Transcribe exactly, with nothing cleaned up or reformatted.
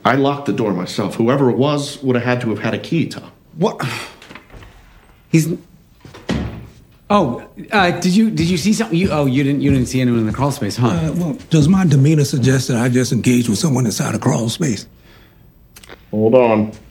I locked the door myself. Whoever it was would have had to have had a key, Tom. What? He's... Oh, uh, did you did you see something? You, oh, you didn't you didn't see anyone in the crawl space, huh? Uh, well, does my demeanor suggest that I just engaged with someone inside a crawl space? Hold on.